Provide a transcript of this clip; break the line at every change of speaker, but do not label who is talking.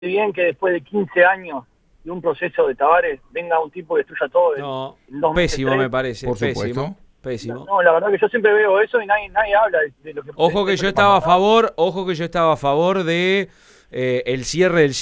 bien que después de 15 años de un proceso de Tabárez venga un tipo que destruya todo
No,
en 2 meses,
pésimo
3.
me parece,
Por
pésimo,
supuesto.
pésimo.
No, la verdad que yo siempre veo eso y nadie habla de lo que,
Ojo
de
que
eso
yo
que
estaba
pasó,
a
¿no?
favor, ojo que yo estaba a favor de el cierre del